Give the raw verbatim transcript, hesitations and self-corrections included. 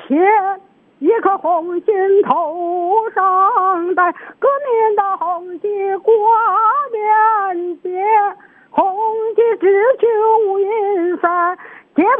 天一颗红心头上戴，革命的红旗挂面边，红旗志气无云散，